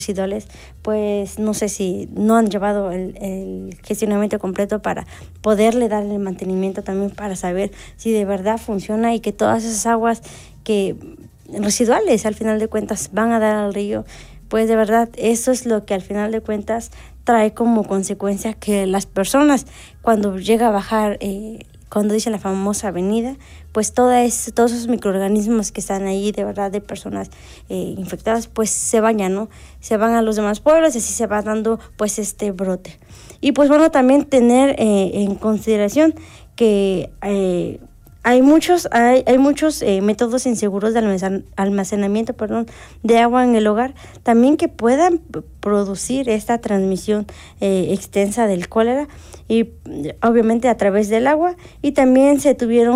residuales, pues no sé si no han llevado el gestionamiento completo para poderle dar el mantenimiento también, para saber si de verdad funciona y que todas esas aguas que residuales al final de cuentas van a dar al río, pues de verdad eso es lo que al final de cuentas trae como consecuencia que las personas cuando llega a bajar, cuando dicen la famosa avenida, pues todos esos microorganismos que están ahí de verdad de personas infectadas, pues se bañan, ¿no? Se van a los demás pueblos y así se va dando pues este brote. Y pues bueno, también tener en consideración que hay muchos métodos inseguros de almacenamiento de agua en el hogar, también que puedan producir esta transmisión extensa del cólera y obviamente a través del agua. Y también se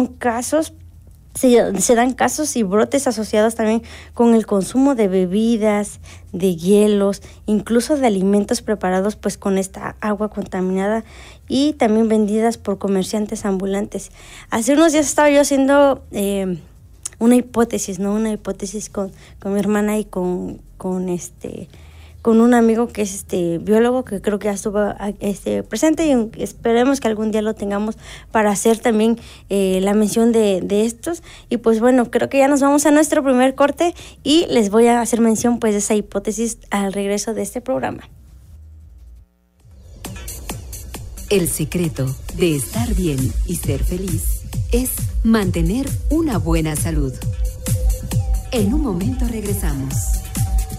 dan casos y brotes asociados también con el consumo de bebidas, de hielos, incluso de alimentos preparados pues con esta agua contaminada y también vendidas por comerciantes ambulantes. Hace unos días estaba yo haciendo una hipótesis, ¿no? Una hipótesis con mi hermana y con un amigo que es biólogo, que creo que ya estuvo presente, y esperemos que algún día lo tengamos para hacer también la mención de estos. Y pues bueno, creo que ya nos vamos a nuestro primer corte y les voy a hacer mención pues de esa hipótesis al regreso de este programa. El secreto de estar bien y ser feliz es mantener una buena salud. En un momento regresamos.